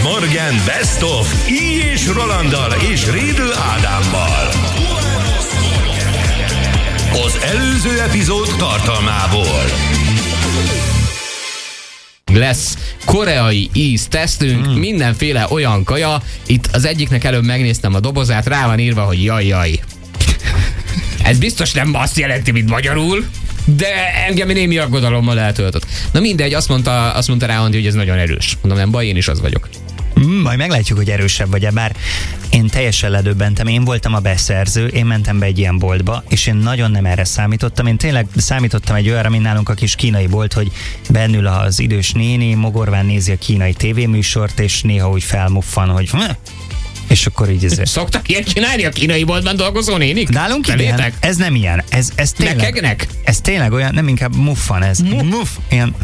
Morgan Best of I. és Rolanddal és Riedl Ádámmal. Az előző epizód tartalmából. Lesz koreai íztesztünk, mindenféle olyan kaja. Itt az egyiknek előbb megnéztem a dobozát, rá van írva, hogy jaj. Ez biztos nem azt jelenti, mint magyarul, de engem némi aggodalommal eltöltött. Na mindegy, azt mondta rá Andi, hogy ez nagyon erős. Mondom, nem baj, én is az vagyok. Majd meglátjuk, hogy erősebb vagy-e, bár én teljesen ledöbbentem, én voltam a beszerző, én mentem be egy ilyen boltba, és én nagyon nem erre számítottam, én tényleg számítottam egy olyanra, mint nálunk a kis kínai bolt, hogy bennül az idős néni, mogorván nézi a kínai tévéműsort, és néha úgy felmuffan, hogy és akkor így ezért. Szoktak ilyet csinálni a kínai boltban dolgozó nénik? Nálunk igen, ez nem ilyen. Ez tényleg, nekegnek? Ez tényleg olyan, nem inkább muffan ez. Muff. Ilyen,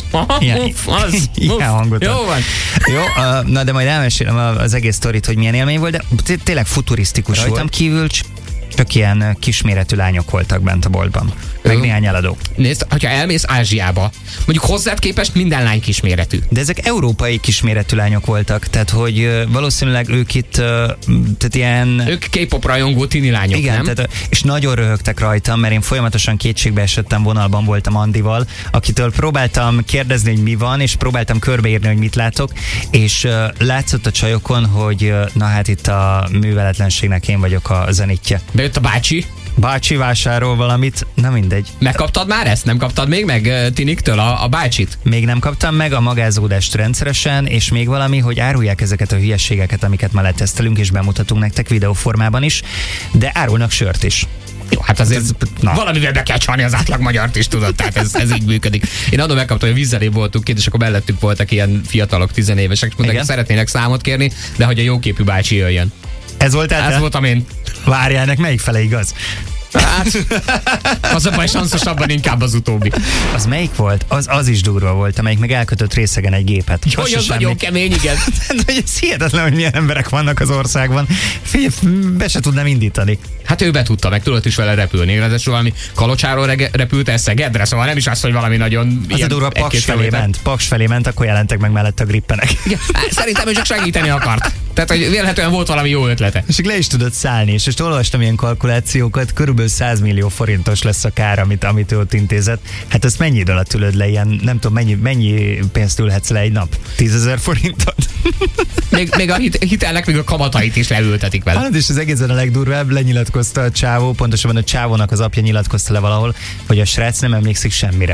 ilyen hangot. Jó van. Jó, na de majd elmesélem az egész sztorit, hogy milyen élmény volt, de tényleg futurisztikus volt. Rajtam kívül csak ilyen kisméretű lányok voltak bent a boltban. Meg néhány eladó. Nézd, hogyha elmész Ázsiába, mondjuk hozzád képest minden lány kisméretű. De ezek európai kisméretű lányok voltak, tehát hogy valószínűleg ők itt, tehát ilyen... Ők K-pop rajongó tini lányok, igen, nem? Tehát, és nagyon röhögtek rajtam, mert én folyamatosan kétségbe esettem, vonalban voltam Andival, akitől próbáltam kérdezni, hogy mi van, és próbáltam körbeírni, hogy mit látok, és látszott a csajokon, hogy na hát itt a műveletlenségnek én vagyok a zenitje. Bejött a bácsi? Bácsi vásárol valamit, na mindegy. Megkaptad már ezt? Nem kaptad még meg tiniktől a bácsit? Még nem kaptam meg a magázódást rendszeresen, és még valami, hogy árulják ezeket a hülyeségeket, amiket már letesztelünk, és bemutatunk nektek videóformában is, de árulnak sört is. Jó, hát azért valamivel be kell csalni az átlag magyart is, tudod, tehát ez így működik. Én annól megkaptam, hogy vízzelébb voltunk két, és akkor mellettük voltak ilyen fiatalok, tizenévesek, és mondták, hogy szeretnének számot kérni, de hogy a jóképű bácsi jöjjön. Ez voltam én. Várjál, ennek melyik fele igaz? Hát, az a baj, sanszosabban inkább az utóbbi. Az melyik volt? Az is durva volt, amelyik meg elkötött részegen egy gépet. Hogy az nagyon kemény, igen. Ez hihetetlen, hogy milyen emberek vannak az országban. Be se tudnám indítani. Hát ő be tudta, meg tudott is vele repülni. Ráadásul valami Kalocsáról repült el Szegedre, szóval nem is az, hogy valami nagyon... Az a durva, Paks felé ment, akkor jelentek meg mellett a grippenek. Igen, szerintem ő csak segíteni akart. Tehát, hogy vélhetően volt valami jó ötlete. És le is tudott szállni, és olvastam ilyen kalkulációkat, körülbelül 100 millió forintos lesz a kár, amit ő ott intézett. Hát ezt mennyi idő alatt ülöd le, ilyen, nem tudom, mennyi pénzt ülhetsz le egy nap? 10 000 forintot? még a hitelnek még a kamatait is leültetik vele. Hát és az egészen a legdurvább, lenyilatkozta a csávó, pontosabban a csávónak az apja nyilatkozta le valahol, hogy a srác nem emlékszik semmire.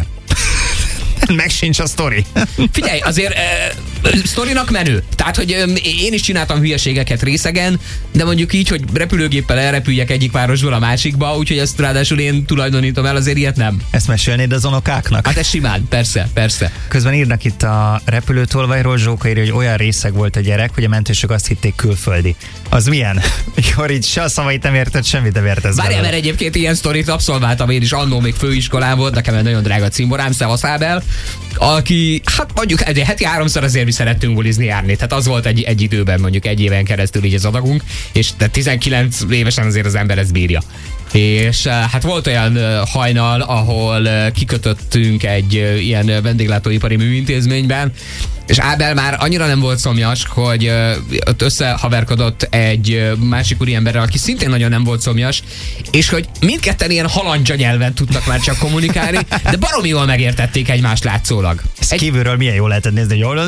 Meg sincs a sztori. Figyelj, azért sztorinak menő. Tehát, hogy én is csináltam hülyeségeket részegen, de mondjuk így, hogy repülőgéppel elrepüljek egyik városból a másikba, úgyhogy ezt ráadásul én tulajdonítom el, azért ilyet nem. Ezt mesélnéd az unokáknak? Hát ez simán, persze. Közben írnak itt a repülőtolvajról, Zsóka írja, hogy olyan részeg volt a gyerek, hogy a mentősök azt hitték külföldi. Az milyen? Mikor így se a szavait nem érted, semmit nem értesz. Várjál, mert egyébként ilyen sztorit abszolváltam én is, annó még főiskolán volt, nekem egy nagyon drága cimborám, Szevasz Ábel, aki, hát mondjuk heti 3-szor azért mi szerettünk bulizni járni. Tehát az volt egy időben, mondjuk egy éven keresztül így az adagunk, és 19 évesen azért az ember ezt bírja. És hát volt olyan hajnal, ahol kikötöttünk egy ilyen vendéglátóipari műintézményben, és Ábel már annyira nem volt szomjas, hogy ott összehaverkodott egy másik úriemberrel, aki szintén nagyon nem volt szomjas, és hogy mindketten ilyen halandzsa nyelven tudtak már csak kommunikálni, de baromi jól megértették egymást látszólag. Kívülről milyen jól lehetett nézni, jól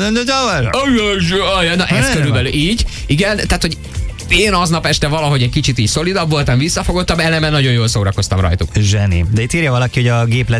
na ez körülbelül így, igen, tehát hogy én aznap este valahogy egy kicsit így szolidabb voltam, visszafogottabb, ellenben nagyon jól szórakoztam rajtuk. Zseni. De itt írja valaki, hogy a gép